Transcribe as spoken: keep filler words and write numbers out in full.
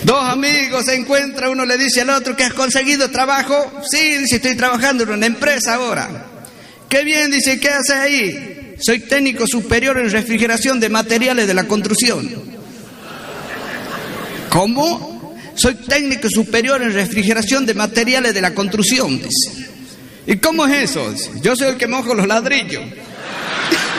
Dos amigos se encuentran, uno le dice al otro: ¿que has conseguido trabajo? Sí, dice, estoy trabajando en una empresa ahora. Qué bien, dice, ¿qué haces ahí? Soy técnico superior en refrigeración de materiales de la construcción. ¿Cómo? Soy técnico superior en refrigeración de materiales de la construcción, dice. ¿Y cómo es eso? Dice, yo soy el que mojo los ladrillos.